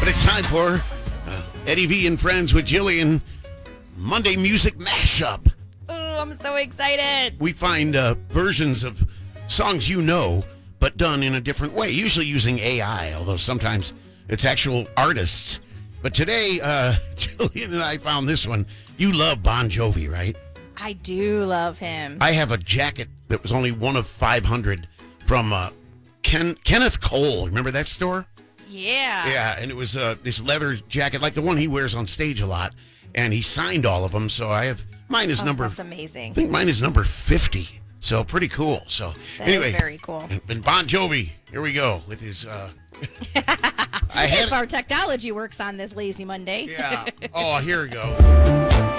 But it's time for Eddie V and Friends with Jillian Monday Music Mashup. Oh, I'm so excited. We find versions of songs you know, but done in a different way, usually using AI, although sometimes it's actual artists. But today, Jillian and I found this one. You love Bon Jovi, right? I do love him. I have a jacket that was only one of 500 from Kenneth Cole. Remember that store? Yeah. Yeah, and it was this leather jacket, like the one he wears on stage a lot, and he signed all of them. So I have mine is number. That's amazing. I think mine is number 50. So pretty cool. So That anyway, is very cool. And Bon Jovi, here we go with his. If our technology works on this lazy Monday. Yeah. Oh, here we go.